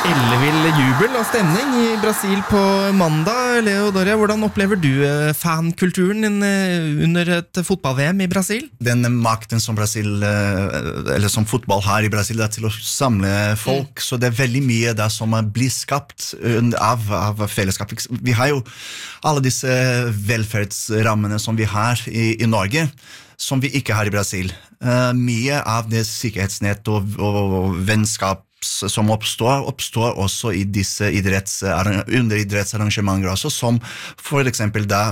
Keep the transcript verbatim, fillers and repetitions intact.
Ellevill jubel og stemning I Brasil på mandag. Leo Doria, hvordan opplever du fankulturen under et fotball-V M I Brasil? Den makten som Brasil, eller som fotball har I Brasil, er til å samle folk, mm. så det er veldig mye der som blir skapt av, av fellesskap. Vi har jo alle disse velferdsrammene som vi har I, I Norge, som vi ikke har I Brasil. Uh, mye av det sikkerhetsnett og, og, og vennskap som oppstår, oppstår også I disse idretts, under idrettsarrangementer også, som for eksempel da